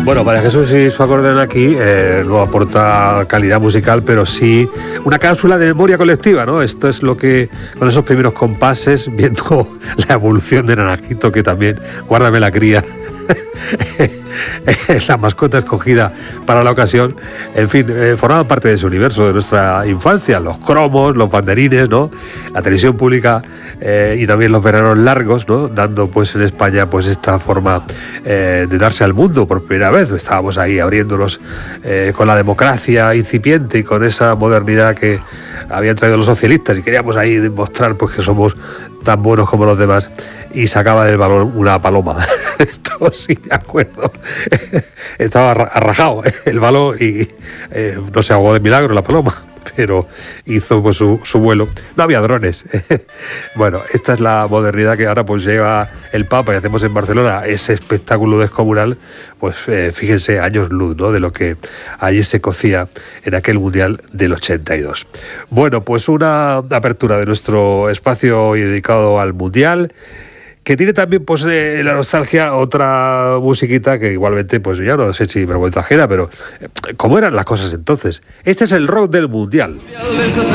Bueno, María Jesús y su acordeón aquí no aporta calidad musical, pero sí una cápsula de memoria colectiva, ¿no? Esto es lo que, con esos primeros compases, viendo la evolución de Naranjito, que también, guárdame la cría, la mascota escogida para la ocasión, en fin, formaba parte de ese universo de nuestra infancia, los cromos, los banderines, ¿no? La televisión pública y también los veranos largos, ¿no? Dando pues en España pues esta forma de darse al mundo por primera vez. Estábamos ahí abriéndonos con la democracia incipiente y con esa modernidad que habían traído los socialistas, y queríamos ahí demostrar pues que somos tan buenos como los demás, y sacaba del balón una paloma. Esto sí me acuerdo. Estaba arrajado el balón y no se ahogó de milagro la paloma, pero hizo pues su vuelo. No había drones. Bueno, esta es la modernidad que ahora pues llega el Papa y hacemos en Barcelona ese espectáculo descomunal, pues fíjense, años luz, ¿no?, de lo que allí se cocía en aquel Mundial del 82. Bueno, pues una apertura de nuestro espacio dedicado al Mundial, que tiene también pues la nostalgia otra musiquita que igualmente pues ya no sé si vergüenza ajena, pero ¿cómo eran las cosas entonces? Este es el rock del Mundial.